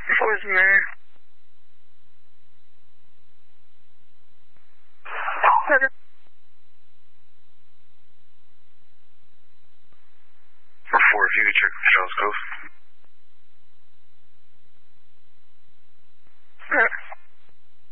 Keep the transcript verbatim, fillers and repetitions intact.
Four's mirror. For four, if you could check the Charles Cove.